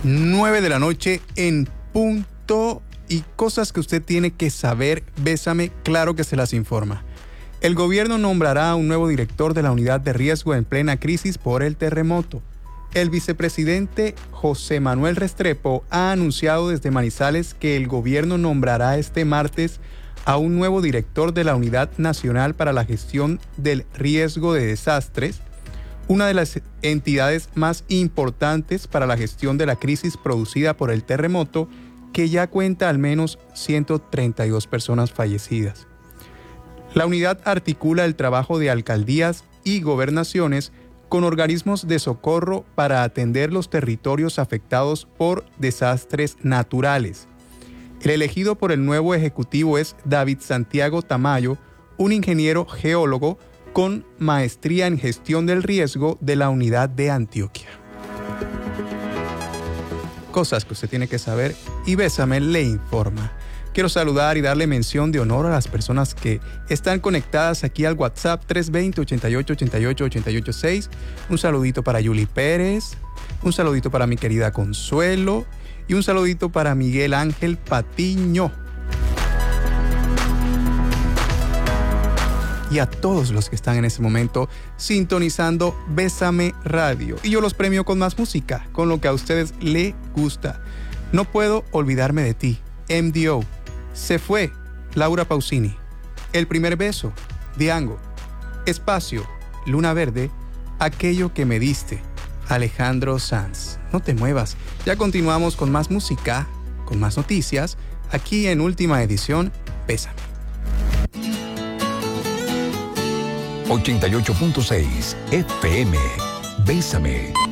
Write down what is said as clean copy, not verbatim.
9 de la noche en punto, y cosas que usted tiene que saber. Bésame, claro que se las informa. El gobierno nombrará a un nuevo director de la unidad de riesgo en plena crisis por el terremoto. El vicepresidente José Manuel Restrepo ha anunciado desde Manizales que el gobierno nombrará este martes a un nuevo director de la Unidad Nacional para la Gestión del Riesgo de Desastres, una de las entidades más importantes para la gestión de la crisis producida por el terremoto, que ya cuenta al menos 132 personas fallecidas. La unidad articula el trabajo de alcaldías y gobernaciones con organismos de socorro para atender los territorios afectados por desastres naturales. El elegido por el nuevo ejecutivo es David Santiago Tamayo, un ingeniero geólogo con maestría en gestión del riesgo de la unidad de Antioquia. Cosas que usted tiene que saber, y Bésame le informa. Quiero saludar y darle mención de honor a las personas que están conectadas aquí al WhatsApp 320-8888-886. Un saludito para Yuli Pérez, un saludito para mi querida Consuelo y un saludito para Miguel Ángel Patiño. Y a todos los que están en este momento sintonizando Bésame Radio. Y yo los premio con más música, con lo que a ustedes les gusta. No puedo olvidarme de ti, MDO. Se fue, Laura Pausini. El primer beso, Diango. Espacio, Luna Verde. Aquello que me diste, Alejandro Sanz. No te muevas, ya continuamos con más música, con más noticias, aquí en Última Edición, Bésame. 88.6 FM. Bésame.